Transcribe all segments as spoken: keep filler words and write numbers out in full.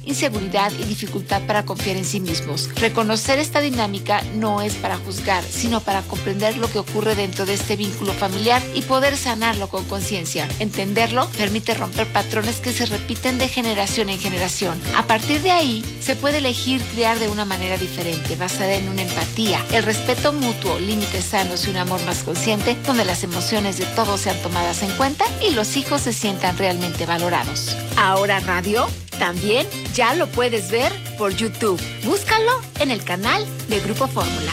inseguridad y dificultad para confiar en sí mismos. Reconocer esta dinámica no es para juzgar, sino para comprender lo que ocurre dentro de este vínculo familiar y poder sanarlo con conciencia. Entenderlo permite romper patrones que se repiten de generación en generación. A partir de ahí, se puede elegir criar de una manera diferente, basada en una empatía, el respeto mutuo, límites sanos y un amor más consciente, donde las emociones de todos sean tomadas en cuenta y los hijos se sientan realmente valorados. Ahora Radio también ya lo puedes ver por YouTube. Búscalo en el canal de Grupo Fórmula.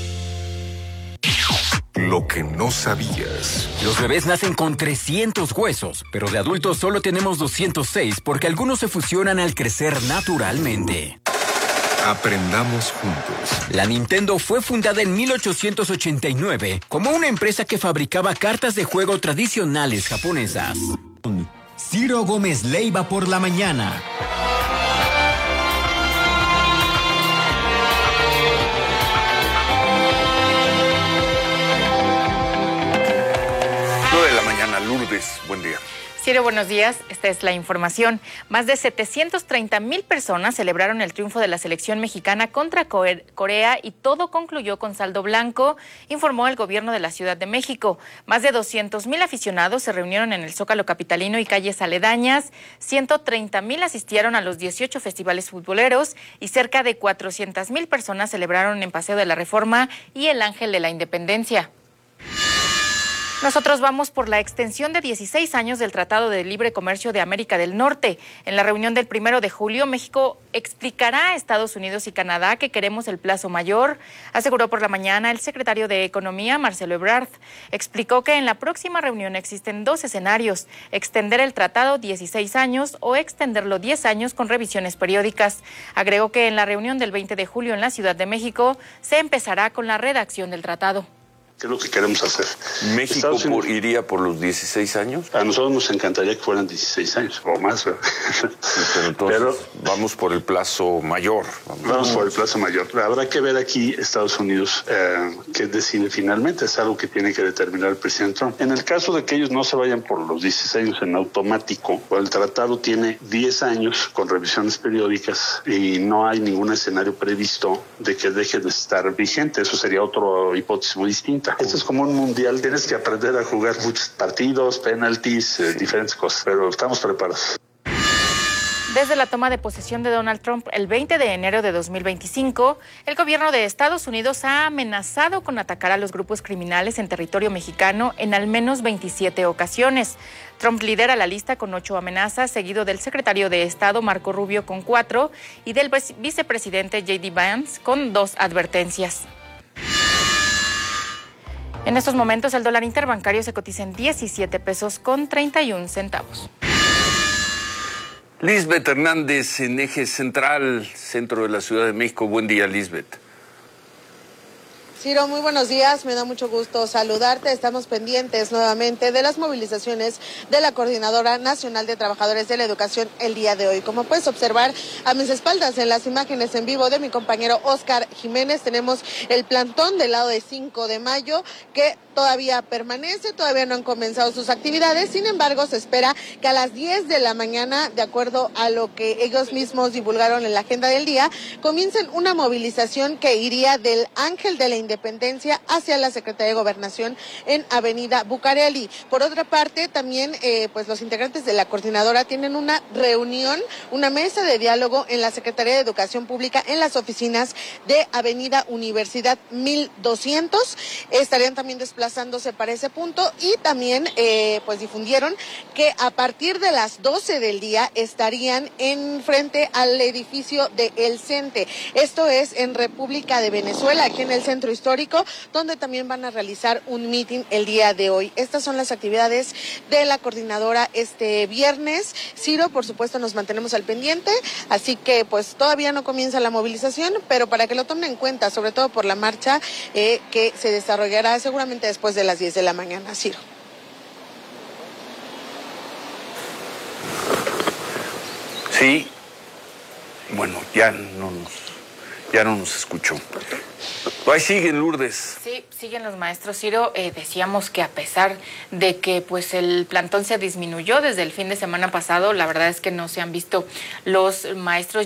Lo que no sabías. Los bebés nacen con trescientos huesos, pero de adultos solo tenemos doscientos seis porque algunos se fusionan al crecer naturalmente. Aprendamos juntos. La Nintendo fue fundada en mil ochocientos ochenta y nueve como una empresa que fabricaba cartas de juego tradicionales japonesas. Ciro Gómez Leiva por la mañana. nueve de la mañana, Lourdes, buen día. Ciro, buenos días. Esta es la información. Más de setecientos treinta mil personas celebraron el triunfo de la selección mexicana contra Corea y todo concluyó con saldo blanco, informó el gobierno de la Ciudad de México. Más de doscientos mil aficionados se reunieron en el Zócalo capitalino y calles aledañas, ciento treinta mil asistieron a los dieciocho festivales futboleros y cerca de cuatrocientas mil personas celebraron en Paseo de la Reforma y el Ángel de la Independencia. Nosotros vamos por la extensión de dieciséis años del Tratado de Libre Comercio de América del Norte. En la reunión del primero de julio, México explicará a Estados Unidos y Canadá que queremos el plazo mayor, aseguró por la mañana el secretario de Economía, Marcelo Ebrard. Explicó que en la próxima reunión existen dos escenarios: extender el tratado dieciséis años o extenderlo diez años con revisiones periódicas. Agregó que en la reunión del veinte de julio en la Ciudad de México se empezará con la redacción del tratado. ¿Qué es lo que queremos hacer? ¿México por, iría por los dieciséis años? A nosotros nos encantaría que fueran dieciséis años o más. ¿verdad? Sí, pero entonces pero, vamos por el plazo mayor. Vamos, vamos por el plazo mayor. Habrá que ver aquí Estados Unidos eh, qué decide finalmente. Es algo que tiene que determinar el presidente Trump. En el caso de que ellos no se vayan por los dieciséis años en automático, pues el tratado tiene diez años con revisiones periódicas y no hay ningún escenario previsto de que deje de estar vigente. Eso sería otra hipótesis muy distinta. Esto es como un mundial, tienes que aprender a jugar muchos partidos, penaltis, eh, diferentes cosas, pero estamos preparados. Desde la toma de posesión de Donald Trump el veinte de enero de dos mil veinticinco, el gobierno de Estados Unidos ha amenazado con atacar a los grupos criminales en territorio mexicano en al menos veintisiete ocasiones. Trump lidera la lista con ocho amenazas, seguido del secretario de Estado Marco Rubio con cuatro y del vicepresidente J D Vance con dos advertencias. En estos momentos el dólar interbancario se cotiza en diecisiete pesos con treinta y un centavos. Lisbeth Hernández en Eje Central, centro de la Ciudad de México. Buen día, Lisbeth. Ciro, muy buenos días, me da mucho gusto saludarte. Estamos pendientes nuevamente de las movilizaciones de la Coordinadora Nacional de Trabajadores de la Educación el día de hoy. Como puedes observar a mis espaldas en las imágenes en vivo de mi compañero Oscar Jiménez, tenemos el plantón del lado de cinco de mayo que todavía permanece, todavía no han comenzado sus actividades. Sin embargo, se espera que a las diez de la mañana, de acuerdo a lo que ellos mismos divulgaron en la agenda del día, comiencen una movilización que iría del Ángel de la Independencia hacia la Secretaría de Gobernación en Avenida Bucareli. Por otra parte, también eh, pues los integrantes de la coordinadora tienen una reunión, una mesa de diálogo en la Secretaría de Educación Pública en las oficinas de Avenida Universidad mil doscientos. Estarían también desplazándose para ese punto y también eh, pues difundieron que a partir de las doce del día estarían en frente al edificio de El Cente. Esto es en República de Venezuela, aquí en el centro histórico, donde también van a realizar un meeting el día de hoy. Estas son las actividades de la coordinadora este viernes. Ciro, por supuesto, nos mantenemos al pendiente, así que pues todavía no comienza la movilización, pero para que lo tomen en cuenta, sobre todo por la marcha eh, que se desarrollará seguramente después de las diez de la mañana. Ciro. Sí, bueno, ya no nos, ya no nos escuchó. Ahí siguen, Lourdes. Sí, siguen los maestros. Ciro, eh, decíamos que a pesar de que pues el plantón se disminuyó desde el fin de semana pasado, la verdad es que no se han visto los maestros